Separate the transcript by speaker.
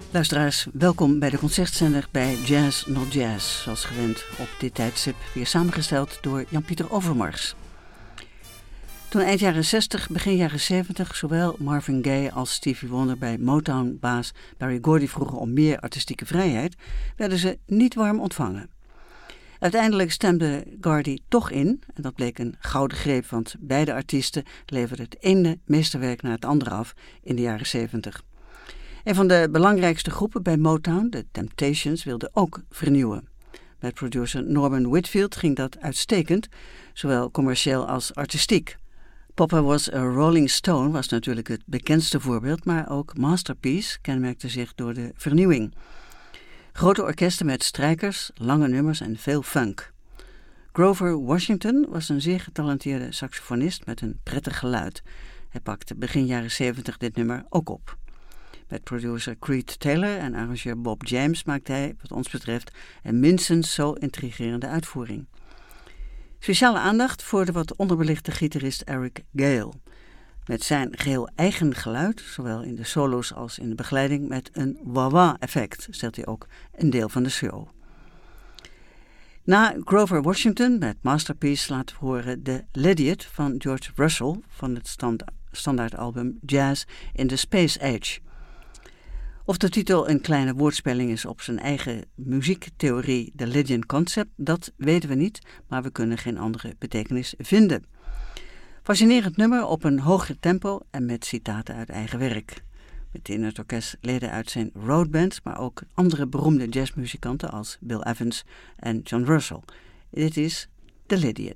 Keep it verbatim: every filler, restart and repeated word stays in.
Speaker 1: Luisteraars, welkom bij de concertzender bij Jazz Not Jazz. Zoals gewend op dit tijdstip weer samengesteld door Jan-Pieter Overmars. Toen eind jaren zestig, begin jaren zeventig zowel Marvin Gaye als Stevie Wonder bij Motown-baas Berry Gordy vroegen om meer artistieke vrijheid, werden ze niet warm ontvangen. Uiteindelijk stemde Gordy toch in en dat bleek een gouden greep, want beide artiesten leverden het ene meesterwerk na het andere af in de jaren zeventig. Een van de belangrijkste groepen bij Motown, de Temptations, wilde ook vernieuwen. Met producer Norman Whitfield ging dat uitstekend, zowel commercieel als artistiek. Papa Was a Rolling Stone was natuurlijk het bekendste voorbeeld, maar ook Masterpiece kenmerkte zich door de vernieuwing. Grote orkesten met strijkers, lange nummers en veel funk. Grover Washington was een zeer getalenteerde saxofonist met een prettig geluid. Hij pakte begin jaren zeventig dit nummer ook op. Met producer Creed Taylor en arrangeur Bob James maakte hij, wat ons betreft, een minstens zo intrigerende uitvoering. Speciale aandacht voor de wat onderbelichte gitarist Eric Gale. Met zijn geheel eigen geluid, zowel in de solo's als in de begeleiding, met een wah-wah-effect, stelt hij ook een deel van de show. Na Grover Washington met Masterpiece laten we horen de Lydiate van George Russell van het stand, standaardalbum Jazz in the Space Age. Of de titel een kleine woordspelling is op zijn eigen muziektheorie, de Lydian Concept, dat weten we niet, maar we kunnen geen andere betekenis vinden. Fascinerend nummer op een hoger tempo en met citaten uit eigen werk. Met in het orkest leden uit zijn roadband, maar ook andere beroemde jazzmuzikanten als Bill Evans en John Russell. Dit is The Lydiate.